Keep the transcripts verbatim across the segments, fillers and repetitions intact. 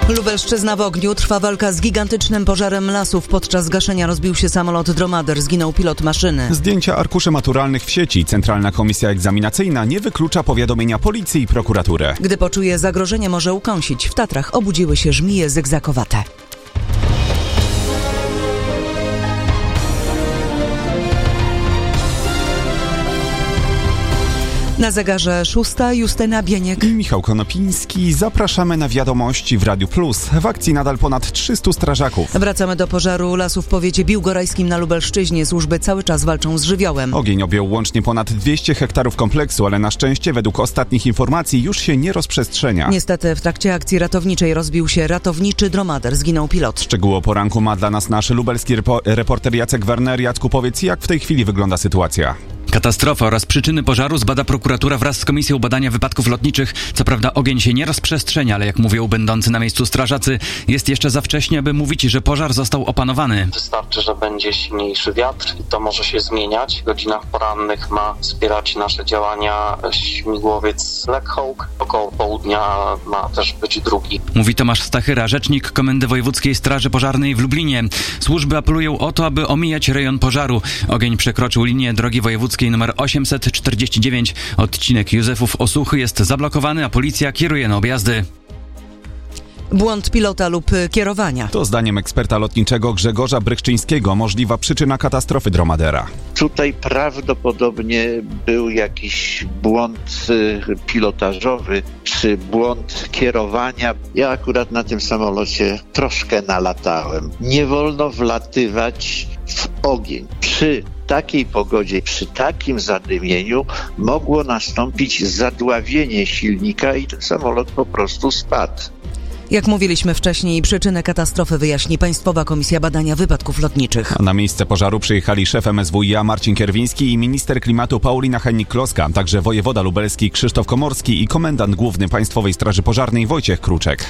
Lubelszczyzna w ogniu. Trwa walka z gigantycznym pożarem lasów. Podczas gaszenia rozbił się samolot Dromader. Zginął pilot maszyny. Zdjęcia arkuszy maturalnych w sieci. Centralna Komisja Egzaminacyjna nie wyklucza powiadomienia policji i prokuratury. Gdy poczuje zagrożenie, może ukąsić. W Tatrach obudziły się żmije zygzakowate. Na zegarze szósta. Justyna Bieniek i Michał Konopiński. Zapraszamy na wiadomości w Radiu Plus. W akcji nadal ponad trzystu strażaków. Wracamy do pożaru lasu w powiecie biłgorajskim na Lubelszczyźnie. Służby cały czas walczą z żywiołem. Ogień objął łącznie ponad dwieście hektarów kompleksu, ale na szczęście według ostatnich informacji już się nie rozprzestrzenia. Niestety w trakcie akcji ratowniczej rozbił się ratowniczy Dromader. Zginął pilot. Szczegóły o poranku ma dla nas nasz lubelski repo- reporter Jacek Werner. Jacku, powiedz, jak w tej chwili wygląda sytuacja? Katastrofa oraz przyczyny pożaru zbada prokuratura wraz z Komisją Badania Wypadków Lotniczych. Co prawda ogień się nie rozprzestrzenia, ale jak mówią będący na miejscu strażacy, jest jeszcze za wcześnie, aby mówić, że pożar został opanowany. Wystarczy, że będzie silniejszy wiatr i to może się zmieniać. W godzinach porannych ma wspierać nasze działania śmigłowiec Black Hawk. Około południa ma też być drugi. Mówi Tomasz Stachyra, rzecznik Komendy Wojewódzkiej Straży Pożarnej w Lublinie. Służby apelują o to, aby omijać rejon pożaru. Ogień przekroczył linię drogi wojewódzkiej numer osiemset czterdzieści dziewięć. Odcinek Józefów Osuchy jest zablokowany, a policja kieruje na objazdy. Błąd pilota lub kierowania. To zdaniem eksperta lotniczego Grzegorza Brychczyńskiego możliwa przyczyna katastrofy Dromadera. Tutaj prawdopodobnie był jakiś błąd pilotażowy czy błąd kierowania. Ja akurat na tym samolocie troszkę nalatałem. Nie wolno wlatywać w ogień. Przy takiej pogodzie, przy takim zadymieniu mogło nastąpić zadławienie silnika i ten samolot po prostu spadł. Jak mówiliśmy wcześniej, przyczynę katastrofy wyjaśni Państwowa Komisja Badania Wypadków Lotniczych. Na miejsce pożaru przyjechali szef M S W i A Marcin Kierwiński i minister klimatu Paulina Hennig-Kloska, także wojewoda lubelski Krzysztof Komorski i komendant główny Państwowej Straży Pożarnej Wojciech Kruczek.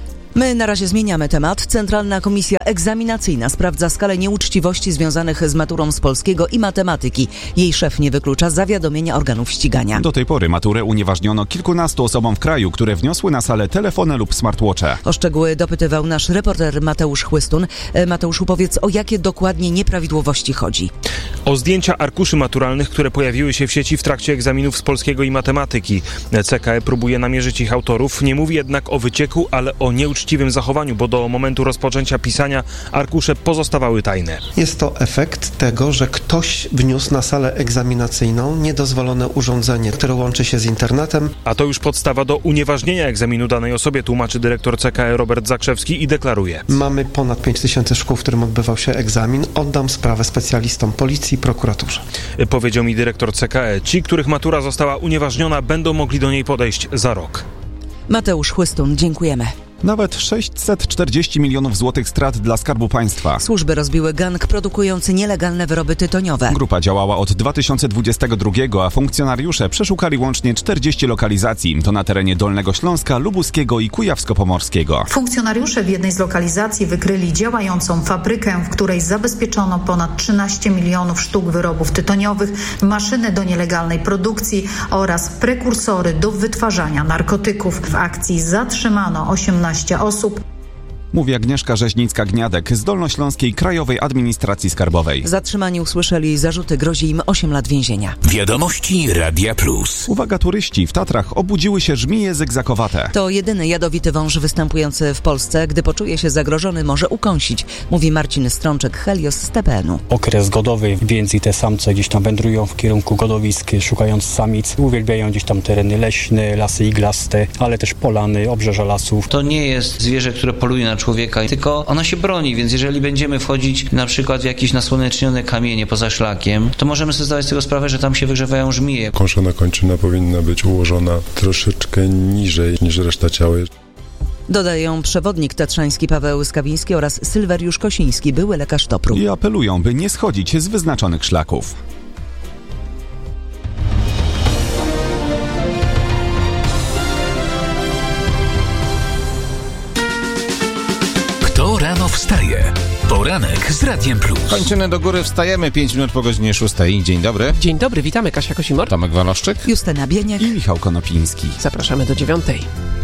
My na razie zmieniamy temat. Centralna Komisja Egzaminacyjna sprawdza skalę nieuczciwości związanych z maturą z polskiego i matematyki. Jej szef nie wyklucza zawiadomienia organów ścigania. Do tej pory maturę unieważniono kilkunastu osobom w kraju, które wniosły na salę telefony lub smartwatche. O szczegóły dopytywał nasz reporter Mateusz Chłystun. Mateuszu, powiedz, o jakie dokładnie nieprawidłowości chodzi? O zdjęcia arkuszy maturalnych, które pojawiły się w sieci w trakcie egzaminów z polskiego i matematyki. C K E próbuje namierzyć ich autorów. Nie mówi jednak o wycieku, ale o nieuczciwości. Uczciwym zachowaniu, bo do momentu rozpoczęcia pisania arkusze pozostawały tajne. Jest to efekt tego, że ktoś wniósł na salę egzaminacyjną niedozwolone urządzenie, które łączy się z internetem. A to już podstawa do unieważnienia egzaminu danej osobie, tłumaczy dyrektor C K E Robert Zakrzewski i deklaruje. Mamy ponad pięć tysięcy szkół, w którym odbywał się egzamin. Oddam sprawę specjalistom policji i prokuraturze. Powiedział mi dyrektor C K E. Ci, których matura została unieważniona, będą mogli do niej podejść za rok. Mateusz Chłystun, dziękujemy. Nawet sześćset czterdzieści milionów złotych strat dla Skarbu Państwa. Służby rozbiły gang produkujący nielegalne wyroby tytoniowe. Grupa działała od dwa tysiące dwudziestego drugiego, a funkcjonariusze przeszukali łącznie czterdzieści lokalizacji. To na terenie Dolnego Śląska, Lubuskiego i Kujawsko-Pomorskiego. Funkcjonariusze w jednej z lokalizacji wykryli działającą fabrykę, w której zabezpieczono ponad trzynaście milionów sztuk wyrobów tytoniowych, maszyny do nielegalnej produkcji oraz prekursory do wytwarzania narkotyków. W akcji zatrzymano osiemnaście osób. Mówi Agnieszka Rzeźnicka-Gniadek z Dolnośląskiej Krajowej Administracji Skarbowej. Zatrzymani usłyszeli zarzuty, grozi im osiem lat więzienia. Wiadomości Radia Plus. Uwaga, turyści, w Tatrach obudziły się żmije zygzakowate. To jedyny jadowity wąż występujący w Polsce. Gdy poczuje się zagrożony, może ukąsić, mówi Marcin Strączek, Helios z T P N u. Okres godowy, więc i te samce gdzieś tam wędrują w kierunku godowisk, szukając samic. Uwielbiają gdzieś tam tereny leśne, lasy iglaste, ale też polany, obrzeża lasów. To nie jest zwierzę, które poluje na człowieka, tylko ona się broni, więc jeżeli będziemy wchodzić na przykład w jakieś nasłonecznione kamienie poza szlakiem, to możemy sobie zdawać z tego sprawę, że tam się wygrzewają żmije. Koszona kończyna powinna być ułożona troszeczkę niżej niż reszta ciała. Dodają przewodnik tatrzański Paweł Skawiński oraz Sylweriusz Kosiński, były lekarz Topru. I apelują, by nie schodzić z wyznaczonych szlaków. Kto rano wstaje? Poranek z Radiem Plus. Kończyny do góry, wstajemy pięć minut po godzinie szóstej. Dzień dobry. Dzień dobry, witamy. Kasia Kosimor, Tomek Waloszczyk, Justyna Bieniek i Michał Konopiński. Zapraszamy do dziewiątej.